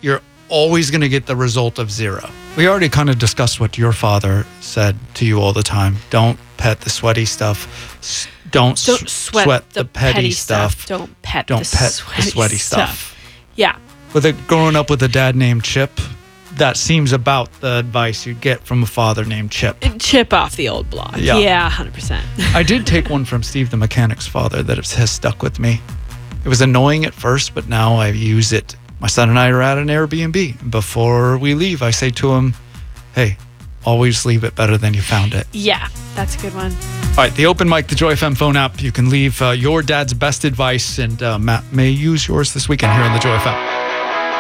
you're always going to get the result of 0. We already kind of discussed what your father said to you all the time. Don't pet the sweaty stuff. Don't sweat the petty stuff. Don't pet the sweaty stuff. Yeah. Growing up with a dad named Chip, that seems about the advice you'd get from a father named Chip. Chip off the old block. Yeah, 100%. I did take one from Steve the mechanic's father that has stuck with me. It was annoying at first, but now I use it. My son and I are at an Airbnb. Before we leave, I say to him, hey, always leave it better than you found it. Yeah, that's a good one. All right, the Open Mic, the Joy FM phone app. You can leave your dad's best advice, and Matt may use yours this weekend here on the Joy FM.